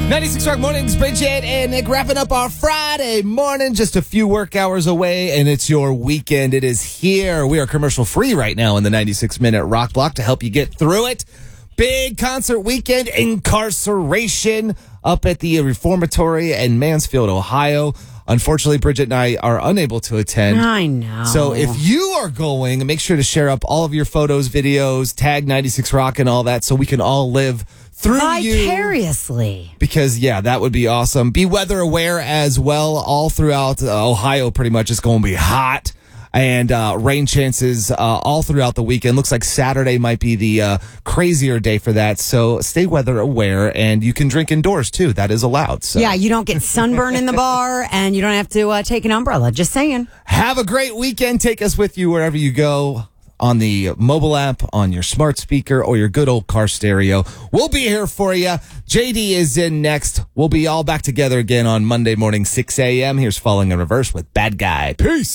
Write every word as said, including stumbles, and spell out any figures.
ninety-six Rock Mornings, Bridget and Nick wrapping up our Friday morning. Just a few work hours away, and it's your weekend. It is here. We are commercial free right now in the ninety-six minute Rock Block to help you get through it. Big concert weekend, Incarceration, up at the Reformatory in Mansfield, Ohio. Unfortunately, Bridget and I are unable to attend. I know. So if you are going, make sure to share up all of your photos, videos, tag ninety-six Rock and all that so we can all live through Vicariously. you. Because, yeah, that would be awesome. Be weather aware as well. All throughout uh, Ohio pretty much is going to be hot. And uh, rain chances uh, all throughout the weekend. Looks like Saturday might be the uh, crazier day for that. So stay weather aware, and you can drink indoors too. That is allowed. So. Yeah, you don't get sunburn in the bar, and you don't have to uh, take an umbrella. Just saying. Have a great weekend. Take us with you wherever you go. On the mobile app, on your smart speaker, or your good old car stereo. We'll be here for you. J D is in next. We'll be all back together again on Monday morning, six a.m. Here's Falling in Reverse with Bad Guy. Peace.